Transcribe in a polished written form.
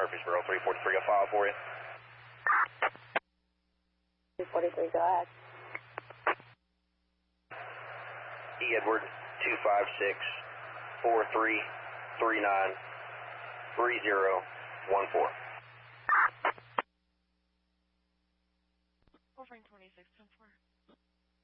Murfreesboro, 343, a file for you. 343, go ahead. E. Edward, 256-4339-3014. Wolverine 26, 10-4.